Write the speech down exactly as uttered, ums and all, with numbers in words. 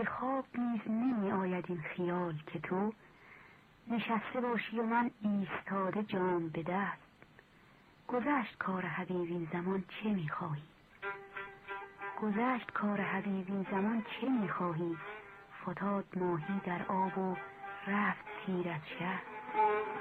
به خواب نیز نمی آید این خیال که تو نشسته باشی و من ایستاده جام به دست. گذشت کار حبیب این زمان چه می خواهی؟ گذشت کار حبیب این زمان چه می خواهی؟ فتاد ماهی در آب و رفت تیر از شست.